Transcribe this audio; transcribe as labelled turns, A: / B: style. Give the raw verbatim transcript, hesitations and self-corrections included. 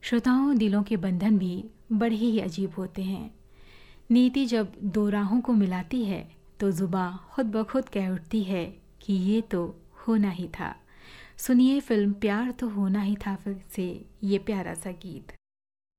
A: श्रोताओं, दिलों के बंधन भी बड़े ही अजीब होते हैं। नीति जब दो राहों को मिलाती है तो जुबां खुद ब खुद कह उठती है कि ये तो होना ही था। सुनिए फिल्म प्यार तो होना ही था से ये प्यारा सा गीत।